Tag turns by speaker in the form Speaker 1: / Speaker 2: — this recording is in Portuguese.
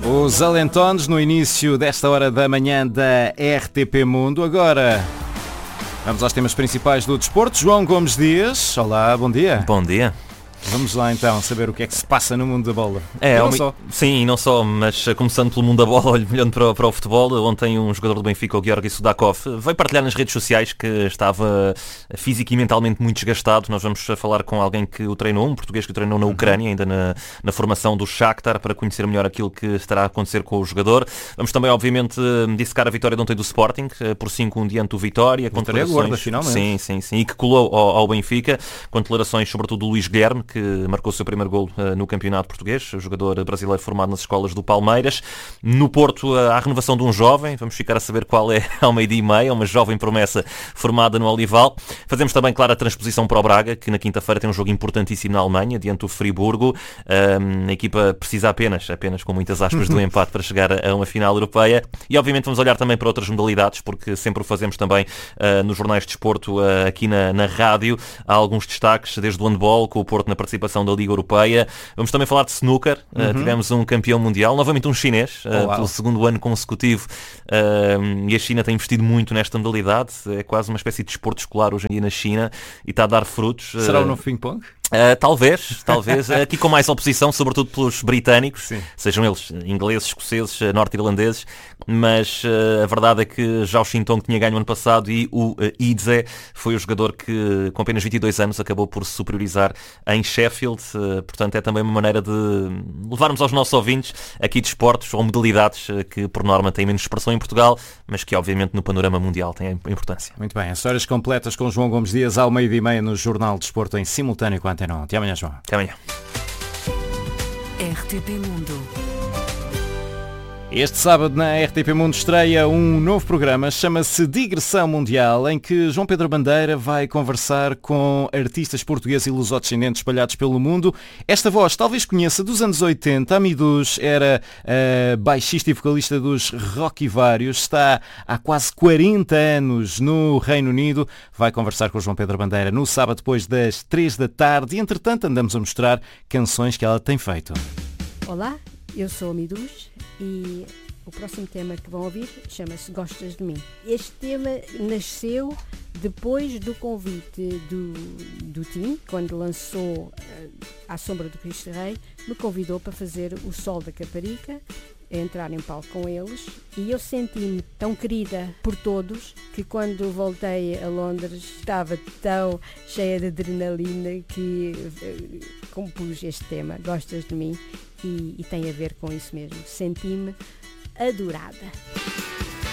Speaker 1: Os Alentones no início desta hora da manhã da RTP Mundo. Agora vamos aos temas principais do desporto. João Gomes Dias, olá, bom dia.
Speaker 2: Bom dia.
Speaker 1: Vamos lá então saber o que é que se passa no mundo da bola.
Speaker 2: Sim, não só, mas começando pelo mundo da bola, olhando para o futebol, ontem um jogador do Benfica, o Georgi Sudakov, veio partilhar nas redes sociais que estava físico e mentalmente muito desgastado. Nós vamos falar com alguém que o treinou, um português que o treinou na Ucrânia, ainda na formação do Shakhtar, para conhecer melhor aquilo que estará a acontecer com o jogador. Vamos também, obviamente, dissecar a vitória de ontem do Sporting, por 5-1 diante do Vitória.
Speaker 1: Vitória gorda, finalmente.
Speaker 2: Sim, e que colou ao Benfica, com declarações sobretudo do Luís Guilherme, que marcou o seu primeiro golo no Campeonato Português, o jogador brasileiro formado nas escolas do Palmeiras. No Porto, a renovação de um jovem, vamos ficar a saber qual é ao 12h30, uma jovem promessa formada no Olival. Fazemos também, claro, a transposição para o Braga, que na quinta-feira tem um jogo importantíssimo na Alemanha, diante do Friburgo. A equipa precisa apenas com muitas aspas, do empate para chegar a uma final europeia. E obviamente vamos olhar também para outras modalidades, porque sempre o fazemos também nos jornais de desporto, aqui na rádio. Há alguns destaques, desde o handball, com o Porto na participação da Liga Europeia. Vamos também falar de snooker. Tivemos um campeão mundial, novamente um chinês, pelo segundo ano consecutivo, e a China tem investido muito nesta modalidade. É quase uma espécie de desporto escolar hoje em dia na China e está a dar frutos.
Speaker 1: Será o novo ping-pong?
Speaker 2: Talvez, aqui com mais oposição, sobretudo pelos britânicos,
Speaker 1: sim,
Speaker 2: sejam eles ingleses, escoceses, norte-irlandeses, mas a verdade é que já o Shintong tinha ganho ano passado e o Idze foi o jogador que com apenas 22 anos acabou por se superiorizar em Sheffield. Portanto é também uma maneira de levarmos aos nossos ouvintes aqui de esportes ou modalidades que por norma têm menos expressão em Portugal, mas que obviamente no panorama mundial têm importância.
Speaker 1: Muito bem, as histórias completas com João Gomes Dias ao 12h30 no Jornal de Desporto em simultâneo com a Antena 1. Até amanhã, João.
Speaker 2: Até amanhã.
Speaker 3: RTP Mundo.
Speaker 1: Este sábado na RTP Mundo estreia um novo programa, chama-se Digressão Mundial, em que João Pedro Bandeira vai conversar com artistas portugueses e lusodescendentes espalhados pelo mundo. Esta voz talvez conheça dos anos 80, Amidus era baixista e vocalista dos Rock e Vários, está há quase 40 anos no Reino Unido, vai conversar com o João Pedro Bandeira no sábado depois das 3 da tarde e entretanto andamos a mostrar canções que ela tem feito.
Speaker 4: Olá, eu sou a Amidus e o próximo tema que vão ouvir chama-se Gostas de Mim. Este tema nasceu depois do convite do Tim, quando lançou À Sombra do Cristo Rei, me convidou para fazer o Sol da Caparica, a entrar em palco com eles, e eu senti-me tão querida por todos que quando voltei a Londres estava tão cheia de adrenalina que compus este tema, Gostas de Mim, e tem a ver com isso mesmo. Senti-me adorada.